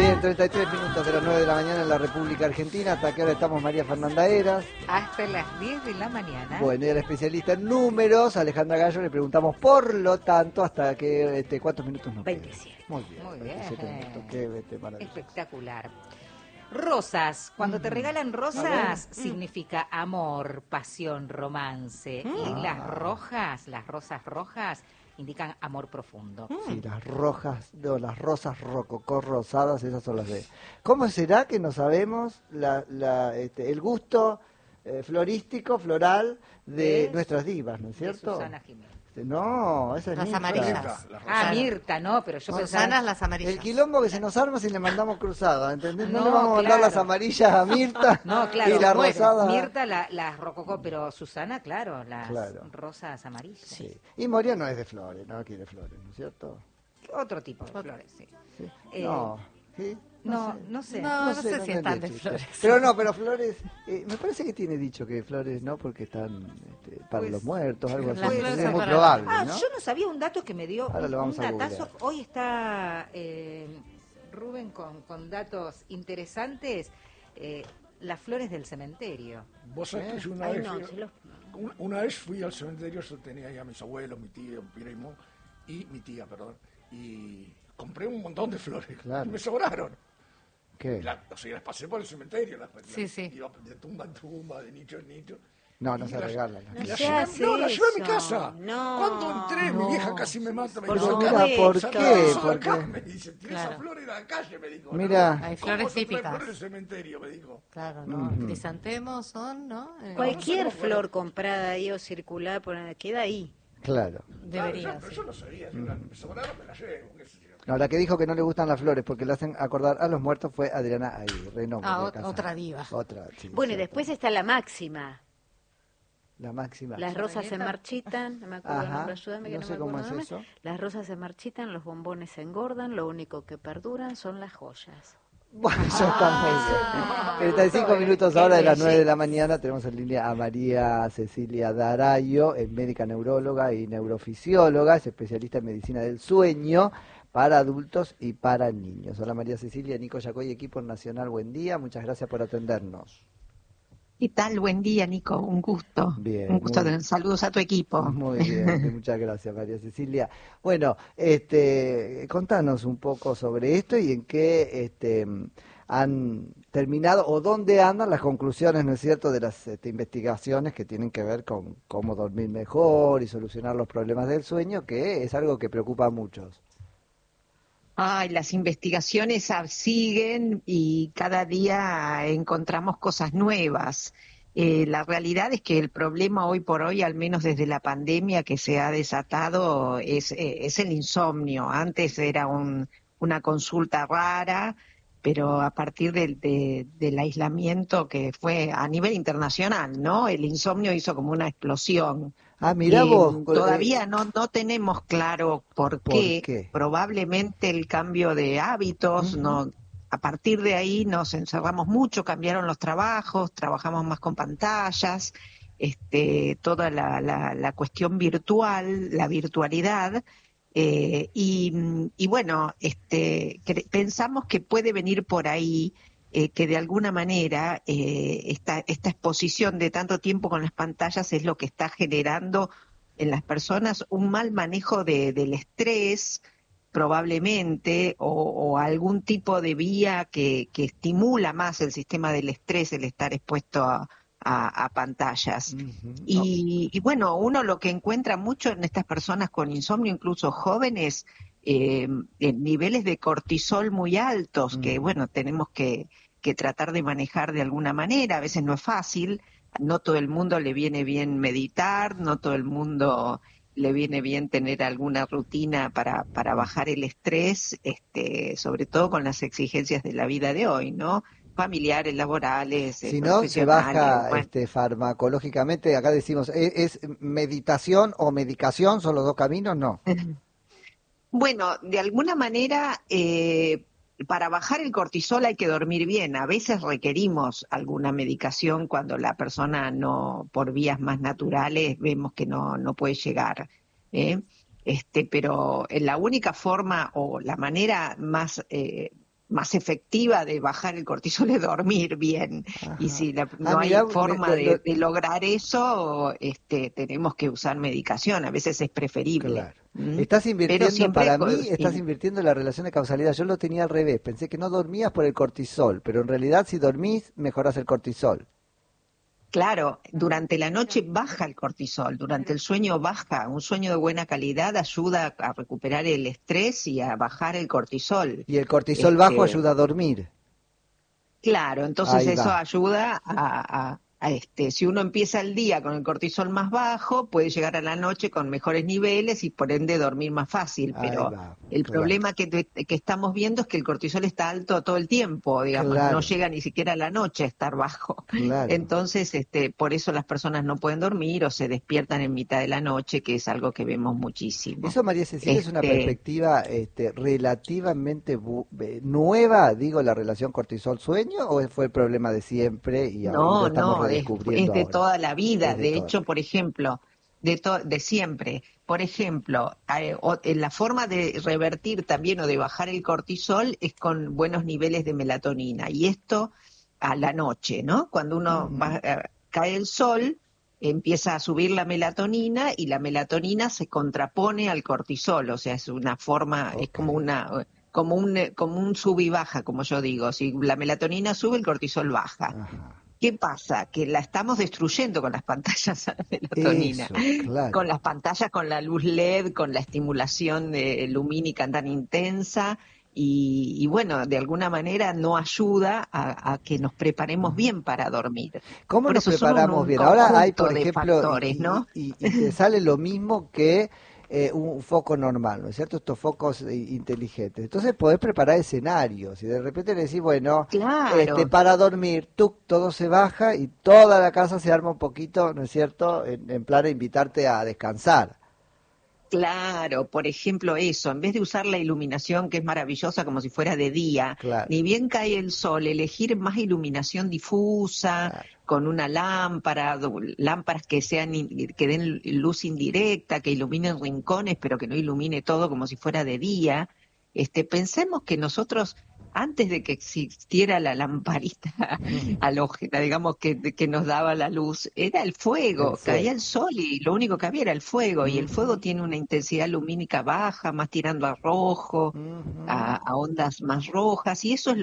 Bien, 33 minutos de las 9 de la mañana en la República Argentina. ¿Hasta qué hora estamos, María Fernanda Heras? Hasta las 10 de la mañana. Bueno, y a la especialista en números, Alejandra Gallo, le preguntamos, por lo tanto, hasta que cuántos minutos nos quedan. 27. Muy bien. Muy bien. 27 minutos, qué maravilloso. Espectacular. Rosas. Cuando te regalan rosas, significa amor, pasión, romance. Y las rosas rojas, indican amor profundo. Sí, las rosas rococó rosadas, esas son las de... ¿Cómo será que no sabemos el gusto floral de nuestras divas, ¿no es cierto? De Susana Jiménez. No, esa es Las Mirta. amarillas. Mirta, no, pero yo pensaba... Manzanas, las amarillas. El quilombo que se nos arma si le mandamos cruzada, ¿entendés? No, No, le vamos a mandar claro. las amarillas a Mirta No, claro, y la bueno, rosada... Mirta las rococó, pero Susana, claro, las rosas amarillas. Sí. Y Moria no es de flores, no quiere flores, ¿no es cierto? Otro tipo de flores, sí. Sí. No, ¿Sí? No sé si están de flores. Pero flores, me parece que tiene dicho que flores no, porque están para Pues, los muertos, algo así. las flores Es son muy para- probable, Ah, ¿no? yo no sabía un dato que me dio Ahora lo un vamos a datazo. googlear. Hoy está Rubén con datos interesantes. Las flores del cementerio. Vos sabés que yo una vez fui al cementerio, yo tenía ahí a mis abuelos, mi tío, mi primo, y mi tía, perdón, y compré un montón de flores, Claro. y me sobraron. ¿Qué? Las pasé por el cementerio, Sí. iba de tumba en tumba, de nicho en nicho. No y se regalan. y No las se llevé- hace no, las llevé a mi eso. casa. No. Cuando entré, mi vieja casi me mata. Me Por dice, Pero supuesto. mira, ¿por "Saca qué? eso de acá", Porque, me dice, tira Claro. esa flor de la calle, me dijo. Mira. ¿no? Hay ¿Cómo flores vas a traer típicas. flores del cementerio? Me dijo. Claro, ¿no? Crisantemos son, ¿no? Cualquier no sé cómo fue. flor comprada ahí o circular, queda ahí. claro. Debería Pero ser. yo no sabía, me sobraron, me las llevo. Qué sé yo. No, la que dijo que no le gustan las flores porque le hacen acordar a los muertos fue Adriana Aguirre. No, María Casas. Otra diva. Otra, sí, Bueno, y cierto. después está la máxima. La máxima. Las rosas se Sorrelleta. marchitan, no me acuerdo el Ajá, nombre, ayúdame que no no sé me cómo acuerdo es el nombre. eso. Las rosas se marchitan, los bombones se engordan, lo único que perduran son las joyas. Bueno, eso está muy bien. 35 minutos ahora de las 9 de la mañana. Tenemos en línea a María Cecilia Darayo, es médica neuróloga y neurofisióloga, es especialista en medicina del sueño para adultos y para niños. Hola María Cecilia, Nico Yacoy, equipo nacional, buen día, muchas gracias por atendernos. ¿Qué tal? Buen día, Nico. Un gusto. Bien, Un gusto. muy- Saludos a tu equipo. Muy bien, muchas gracias María Cecilia. Bueno, contanos un poco sobre esto y en qué han terminado o dónde andan las conclusiones, ¿no es cierto?, de las investigaciones que tienen que ver con cómo dormir mejor y solucionar los problemas del sueño, que es algo que preocupa a muchos. Ay, las investigaciones siguen y cada día encontramos cosas nuevas. La realidad es que el problema hoy por hoy, al menos desde la pandemia que se ha desatado, es el insomnio. Antes era una consulta rara, pero a partir del aislamiento que fue a nivel internacional, ¿no? El insomnio hizo como una explosión. Ah, mirá vos. Todavía no tenemos claro por qué. qué? Probablemente el cambio de hábitos, no. A partir de ahí nos encerramos mucho, cambiaron los trabajos, trabajamos más con pantallas, toda la cuestión virtual, la virtualidad, y bueno, pensamos que puede venir por ahí, que de alguna manera esta exposición de tanto tiempo con las pantallas es lo que está generando en las personas un mal manejo del estrés, probablemente, o algún tipo de vía que estimula más el sistema del estrés, el estar expuesto a pantallas. Y bueno, uno lo que encuentra mucho en estas personas con insomnio, incluso jóvenes, en niveles de cortisol muy altos, que bueno, tenemos que tratar de manejar de alguna manera. A veces no es fácil, no todo el mundo le viene bien meditar, no todo el mundo le viene bien tener alguna rutina para bajar el estrés, sobre todo con las exigencias de la vida de hoy, ¿no? Familiares, laborales, Si no, se profesionales. baja Bueno. farmacológicamente, acá decimos, ¿es meditación o medicación? ¿Son los dos caminos? No. Bueno, de alguna manera, para bajar el cortisol hay que dormir bien. A veces requerimos alguna medicación cuando la persona no, por vías más naturales, vemos que no puede llegar. Pero la única forma o la manera más más efectiva de bajar el cortisol es dormir bien. Ajá. Y si no hay Mirá, forma de lograr eso, tenemos que usar medicación. A veces es preferible. Claro. ¿Mm? Estás Pero invirtiendo, siempre para mí, estás invirtiendo en la relación de causalidad. Yo lo tenía al revés. Pensé que no dormías por el cortisol, pero en realidad si dormís, mejorás el cortisol. Claro, durante la noche baja el cortisol, durante el sueño baja. Un sueño de buena calidad ayuda a recuperar el estrés y a bajar el cortisol. Y el cortisol bajo ayuda a dormir. Claro, entonces Ahí eso va. ayuda si uno empieza el día con el cortisol más bajo, puede llegar a la noche con mejores niveles y por ende dormir más fácil. Ahí Pero va, el claro. problema que estamos viendo es que el cortisol está alto todo el tiempo, digamos, Claro. no llega ni siquiera a la noche a estar bajo. Claro. Entonces, por eso las personas no pueden dormir o se despiertan en mitad de la noche, que es algo que vemos muchísimo. Eso, María Cecilia, es una perspectiva relativamente nueva, digo, la relación cortisol-sueño, ¿o fue el problema de siempre y ahora lo estamos redescubriendo es de ahora? toda la vida. Es de De toda hecho, la por ejemplo, de siempre. Por ejemplo, la forma de revertir también o de bajar el cortisol es con buenos niveles de melatonina. Y esto a la noche, ¿no? Cuando uno cae el sol, empieza a subir la melatonina y la melatonina se contrapone al cortisol. O sea, es una forma, es como un sub y baja, como yo digo. Si la melatonina sube, el cortisol baja. Ajá. ¿Qué pasa? Que la estamos destruyendo con las pantallas a la melatonina, Eso, claro. con las pantallas, con la luz LED, con la estimulación lumínica tan intensa y bueno, de alguna manera no ayuda a que nos preparemos bien para dormir. ¿Cómo Por nos eso son preparamos un bien? Ahora hay, por conjunto de ejemplo, factores, ¿no? y te sale lo mismo que un foco normal, ¿no es cierto? Estos focos inteligentes. Entonces podés preparar escenarios y de repente le decís, bueno, Claro. para dormir, todo se baja y toda la casa se arma un poquito, ¿no es cierto? En plan de invitarte a descansar. Claro, por ejemplo eso, en vez de usar la iluminación que es maravillosa como si fuera de día, Claro. ni bien cae el sol, elegir más iluminación difusa, Claro. con una lámpara, lámparas que que den luz indirecta, que iluminen rincones, pero que no ilumine todo como si fuera de día. Pensemos que nosotros, antes de que existiera la lamparita halógena, digamos, que nos daba la luz, era el fuego, caía el sol y lo único que había era el fuego, y el fuego tiene una intensidad lumínica baja, más tirando a rojo, a ondas más rojas, y eso es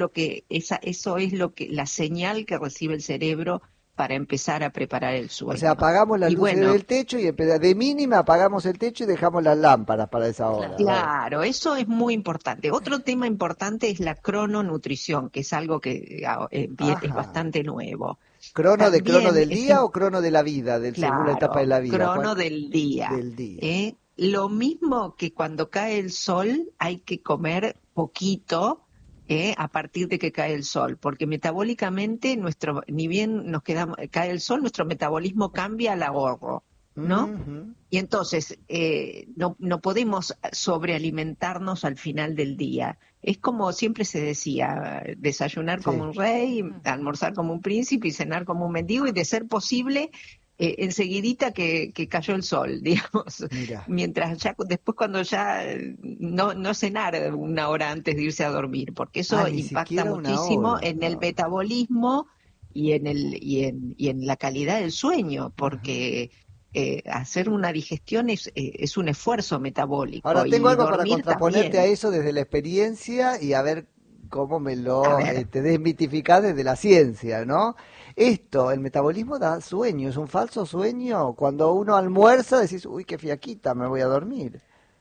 la señal que recibe el cerebro para empezar a preparar el sueño. O sea, apagamos las luces del techo y de mínima apagamos el techo y dejamos las lámparas para esa hora. Claro, eso es muy importante. Otro tema importante es la crononutrición, que es algo que es bastante nuevo. ¿Crono del También día o crono de la vida, según la etapa de la vida? Crono del día. Lo mismo que cuando cae el sol hay que comer poquito, a partir de que cae el sol, porque metabólicamente ni bien cae el sol, nuestro metabolismo cambia al ahorro, ¿no? Y entonces no podemos sobrealimentarnos al final del día. Es como siempre se decía, desayunar como un rey, almorzar como un príncipe y cenar como un mendigo, y de ser posible enseguidita que cayó el sol, digamos. Mira. Mientras después cuando ya no cenar una hora antes de irse a dormir, porque eso impacta muchísimo en el metabolismo y en la calidad del sueño, porque hacer una digestión es un esfuerzo metabólico. Ahora tengo algo para contraponerte también a eso desde la experiencia y a ver cómo me lo desmitificás desde la ciencia, ¿no? El metabolismo da sueño, es un falso sueño. Cuando uno almuerza decís, uy, qué fiaquita, me voy a dormir.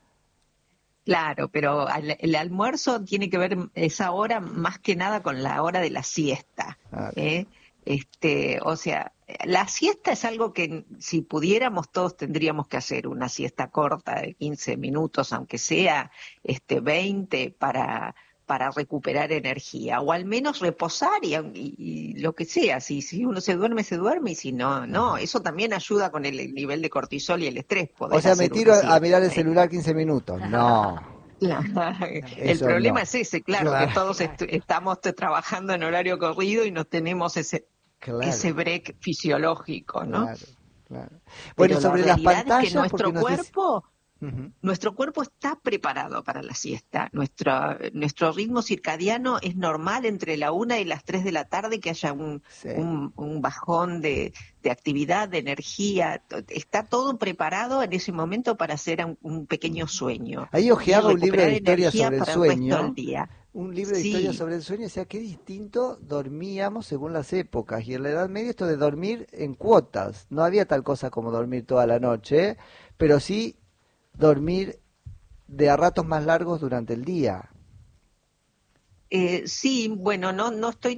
Claro, pero el almuerzo tiene que ver esa hora más que nada con la hora de la siesta. O sea, la siesta es algo que si pudiéramos todos tendríamos que hacer, una siesta corta de 15 minutos, aunque sea 20 para recuperar energía, o al menos reposar y lo que sea. Si uno se duerme, y si no, eso también ayuda con el nivel de cortisol y el estrés. O sea, me tiro a mirar el celular 15 minutos, no. El problema es ese, claro, que todos estamos trabajando en horario corrido y no tenemos ese break fisiológico, ¿no? Claro. Bueno, pero sobre la las realidad pantallas, es que nuestro cuerpo Nuestro cuerpo está preparado para la siesta. Nuestro ritmo circadiano es normal entre la 1 y las 3 de la tarde que haya un bajón de actividad, de energía. Está todo preparado en ese momento para hacer un pequeño sueño. Ahí ojeaba un libro de historia sobre el sueño. Un libro de historia Sí. sobre el sueño, o sea, qué distinto dormíamos según las épocas. Y en la Edad Media esto de dormir en cuotas. No había tal cosa como dormir toda la noche, pero sí dormir de a ratos más largos durante el día. Sí, bueno, no estoy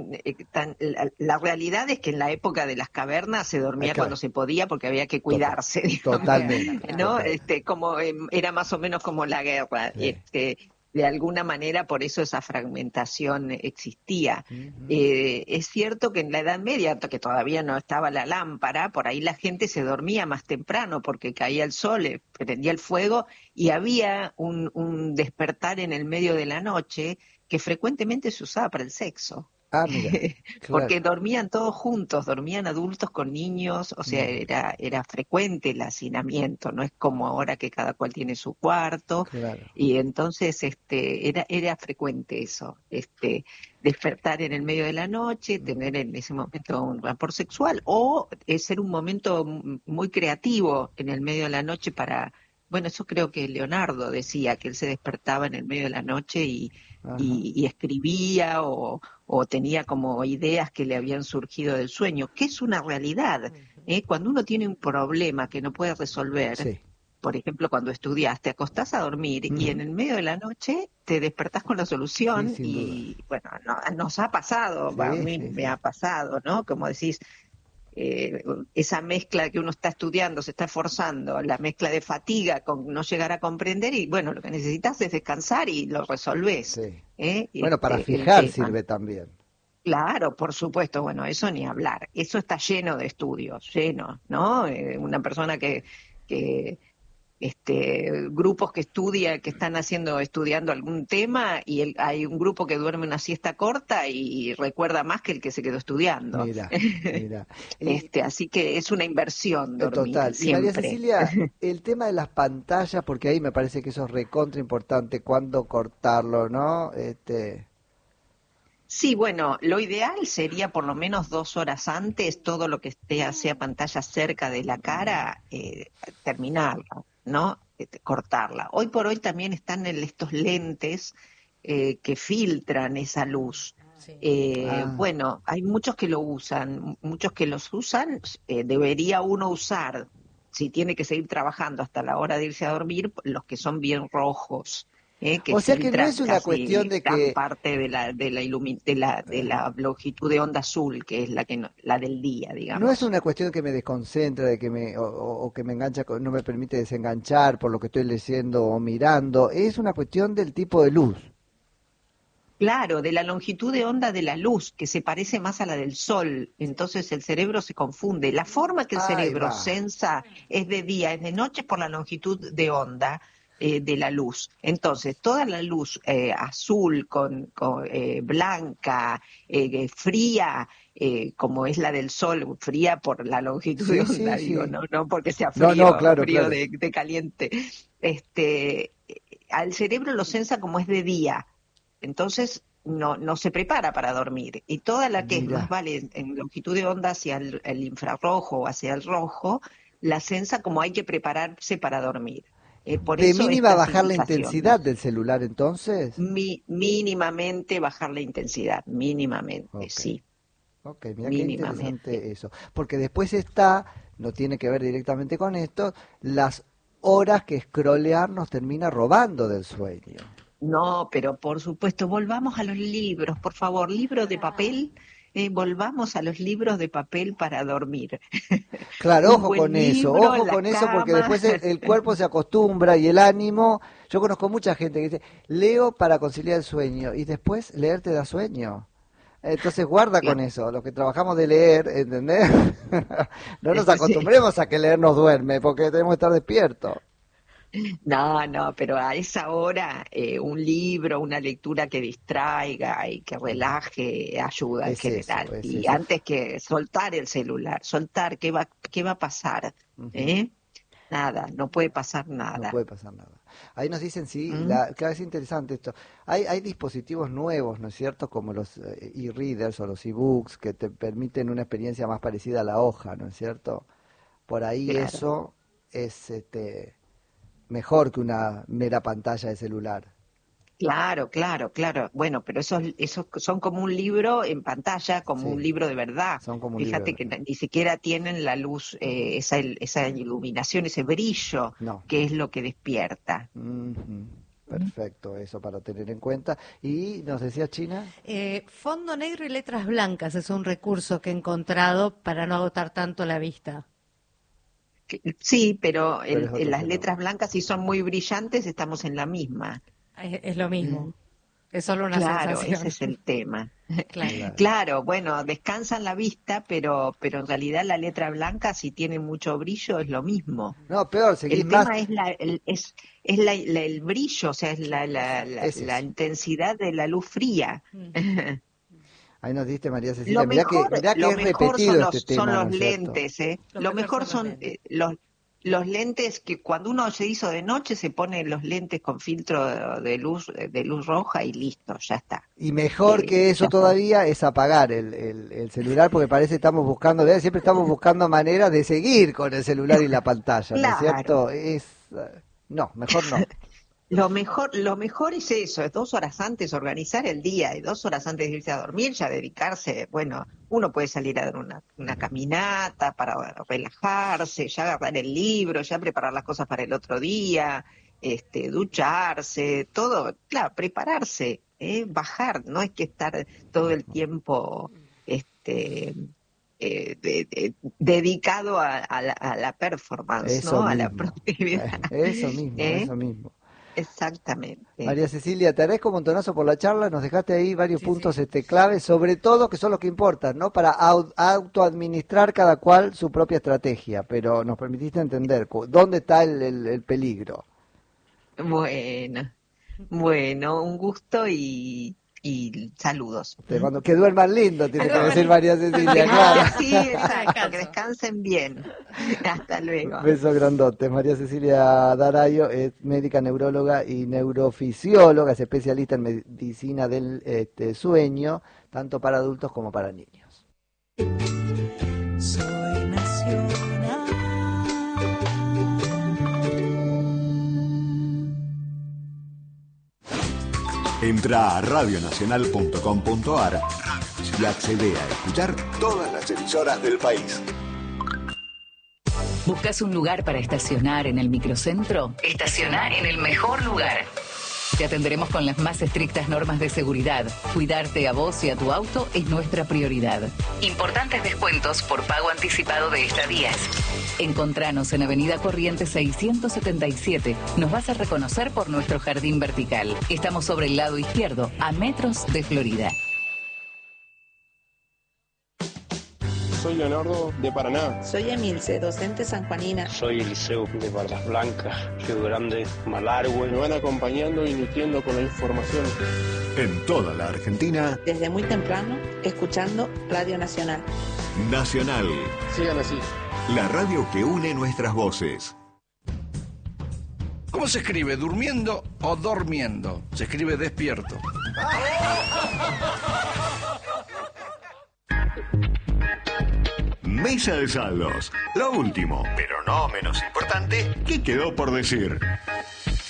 la realidad es que en la época de las cavernas se dormía Claro. cuando se podía porque había que cuidarse, digamos, Totalmente. ¿no? Totalmente. Como era más o menos como la guerra. Sí. De alguna manera por eso esa fragmentación existía. Es cierto que en la Edad Media, que todavía no estaba la lámpara, por ahí la gente se dormía más temprano porque caía el sol, prendía el fuego y había un despertar en el medio de la noche que frecuentemente se usaba para el sexo. Ah, mira, Porque claro. dormían todos juntos, dormían adultos con niños, o sea, era frecuente el hacinamiento, no es como ahora que cada cual tiene su cuarto, Claro. y entonces era frecuente eso, despertar en el medio de la noche, tener en ese momento un vapor sexual, o ser un momento muy creativo en el medio de la noche bueno, eso creo que Leonardo decía, que él se despertaba en el medio de la noche Ajá. y escribía o tenía como ideas que le habían surgido del sueño, que es una realidad. Cuando uno tiene un problema que no puede resolver, Sí. por ejemplo, cuando estudias, te acostás a dormir y en el medio de la noche te despertás con la solución Sí, sin y, bueno, nos ha pasado, Sí, a mí sí, me sí. ha pasado, ¿no? Como decís, esa mezcla que uno está estudiando, se está esforzando, la mezcla de fatiga con no llegar a comprender y bueno, lo que necesitas es descansar y lo resolvés. Sí. Bueno, para El fijar tema. sirve también. Claro, por supuesto, bueno, eso ni hablar. Eso está lleno de estudios, lleno, ¿no? Una persona que grupos que están estudiando algún tema y hay un grupo que duerme una siesta corta y recuerda más que el que se quedó estudiando. Mira, mira. Así que es una inversión dormir Total. Y María siempre. Cecilia, el tema de las pantallas, porque ahí me parece que eso es recontra importante, cuándo cortarlo, ¿no? Sí, bueno, lo ideal sería por lo menos 2 horas antes, todo lo que sea pantalla cerca de la cara, terminarla, ¿no? Cortarla. Hoy por hoy también están estos lentes que filtran esa luz. Bueno, hay muchos que lo usan, muchos que los usan, debería uno usar, si tiene que seguir trabajando hasta la hora de irse a dormir, los que son bien rojos. Que O sea que no filtran es una casi cuestión de gran que... parte de la longitud de onda azul, que es la del día, digamos. No es una cuestión que me desconcentra, de que o que me engancha, no me permite desenganchar por lo que estoy leyendo o mirando. Es una cuestión del tipo de luz. Claro, de la longitud de onda de la luz, que se parece más a la del sol, entonces el cerebro se confunde. La forma que el Ahí cerebro va. sensa es de día, es de noche por la longitud de onda de la luz. Entonces, toda la luz azul, blanca, fría, como es la del sol, fría por la longitud Sí, de sí, onda, sí. digo, no porque sea No, frío, no, claro, frío claro. de caliente. Al cerebro lo sensa como es de día. Entonces no se prepara para dormir. Y toda la que es Mirá. más vale en longitud de onda hacia el infrarrojo o hacia el rojo, la sensa como hay que prepararse para dormir. Por De eso mínima estas bajar la indicaciones. intensidad del celular entonces. Mínimamente bajar la intensidad, mínimamente, Ok. sí, Ok, mira qué mínimamente. interesante eso. Porque después está, no tiene que ver directamente con esto, las horas que scrollear nos termina robando del sueño. No, pero por supuesto, volvamos a los libros, por favor, libros de papel, volvamos a los libros de papel para dormir. Claro, Un ojo buen con eso, libro ojo en la con eso porque cama. después el cuerpo se acostumbra y el ánimo. Yo conozco mucha gente que dice, leo para conciliar el sueño y después leer te da sueño. Entonces guarda con eso, los que trabajamos de leer, ¿entendés? No nos Sí. acostumbremos a que leer nos duerme porque tenemos que estar despiertos. No, pero a esa hora un libro, una lectura que distraiga y que relaje ayuda en Es general. eso, es Y eso. antes que soltar el celular, soltar qué va a pasar, Ujú. ¿eh? Nada, no puede pasar nada. No puede pasar nada. Ahí nos dicen, sí, claro, es interesante esto. Hay dispositivos nuevos, ¿no es cierto? Como los e-readers o los e-books que te permiten una experiencia más parecida a la hoja, ¿no es cierto? Por ahí Claro. eso es mejor que una mera pantalla de celular. Claro. Bueno, pero esos son como un libro en pantalla, como Sí. un libro de verdad. Son como un Fíjate libro de que ni siquiera tienen la luz, esa iluminación, ese brillo, No. que es lo que despierta. Ujú. Perfecto, eso para tener en cuenta. Y nos decía China, Fondo negro y letras blancas es un recurso que he encontrado para no agotar tanto la vista. Sí, pero Pero es otro las tema. letras blancas, si son muy brillantes, estamos en la misma. Es lo mismo. Es solo una Claro, sensación. ese es el tema. Claro. Claro, bueno, descansan la vista, pero en realidad la letra blanca, si tiene mucho brillo, es lo mismo. no, peor, seguís El más. tema es el brillo, o sea, es Es la eso. intensidad de la luz fría. Ahí nos diste María Cecilia, Lo mirá mejor, que lo es mejor repetido son este tema, son ¿no los es cierto? lentes, ¿eh? Lo Lo mejor mejor son los son lentes. los lentes que cuando uno se hizo de noche se pone los lentes con filtro de luz roja y listo, ya está. Y mejor que eso Ya está. todavía es apagar el celular, porque parece que estamos buscando, ¿verdad? Siempre estamos buscando maneras de seguir con el celular y la pantalla, ¿no es Claro. cierto? No, mejor no. Lo mejor es eso, es 2 horas antes organizar el día y 2 horas antes de irse a dormir ya dedicarse, bueno, uno puede salir a dar una caminata para relajarse, ya agarrar el libro, ya preparar las cosas para el otro día, ducharse, todo, claro, prepararse, bajar, no es que estar todo el tiempo dedicado a la performance, Eso ¿no? A la mismo. productividad. Eso mismo, ¿Eh? eso mismo. Exactamente. María Cecilia, te agradezco un montonazo por la charla, nos dejaste ahí varios puntos claves, sobre todo que son los que importan, ¿no? Para autoadministrar cada cual su propia estrategia, pero nos permitiste entender dónde está el peligro. Bueno, un gusto y saludos. Te mando, que duerman lindo, tiene que decir María Cecilia, claro. Sí, exacto, que descansen bien. Hasta luego. Besos grandotes. María Cecilia Darayo es médica neuróloga y neurofisióloga, es especialista en medicina del sueño, tanto para adultos como para niños. Soy nacional. Entra a radionacional.com.ar y accede a escuchar todas las emisoras del país. ¿Buscas un lugar para estacionar en el microcentro? Estaciona en el mejor lugar. Te atenderemos con las más estrictas normas de seguridad. Cuidarte a vos y a tu auto es nuestra prioridad. Importantes descuentos por pago anticipado de estadías. Encontranos en Avenida Corrientes 677. Nos vas a reconocer por nuestro jardín vertical. Estamos sobre el lado izquierdo, a metros de Florida. Soy Leonardo de Paraná. Soy Emilce, docente sanjuanina. Soy Eliseo de Barras Blancas, Río Grande, Malargüe. Me van acompañando y nutriendo con la información. En toda la Argentina. Desde muy temprano, escuchando Radio Nacional. Nacional. Sigan así. La radio que une nuestras voces. ¿Cómo se escribe? ¿Durmiendo o dormiendo? Se escribe despierto. Mesa de saldos. Lo último, pero no menos importante, ¿qué quedó por decir?